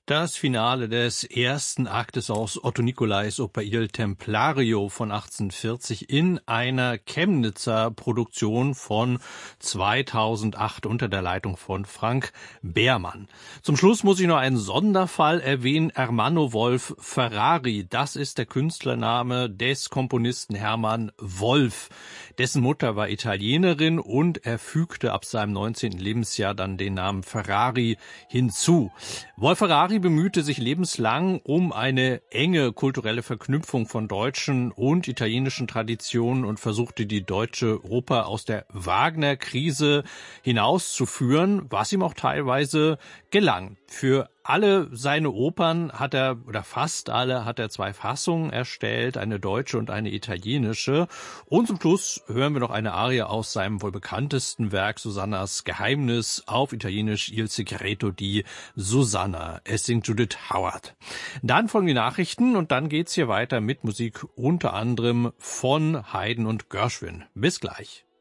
Das Finale des ersten Aktes aus Otto Nicolais Oper Il Templario von 1840 in einer Chemnitzer Produktion von 2008 unter der Leitung von Frank Behrmann. Zum Schluss muss ich noch einen Sonderfall erwähnen. Ermanno Wolf Ferrari, das ist der Künstlername des Komponisten Hermann Wolf. Dessen Mutter war Italienerin und er fügte ab seinem 19. Lebensjahr dann den Namen Ferrari hinzu. Wolf Ferrari bemühte sich lebenslang um eine enge kulturelle Verknüpfung von deutschen und italienischen Traditionen und versuchte die deutsche Oper aus der Wagner-Krise hinauszuführen, was ihm auch teilweise gelang. Für alle seine Opern hat er, oder fast alle, hat er zwei Fassungen erstellt, eine deutsche und eine italienische. Und zum Schluss hören wir noch eine Arie aus seinem wohl bekanntesten Werk, Susannas Geheimnis, auf Italienisch Il Segreto di Susanna. Es singt Judith Howard. Dann folgen die Nachrichten und dann geht's hier weiter mit Musik unter anderem von Haydn und Gershwin. Bis gleich.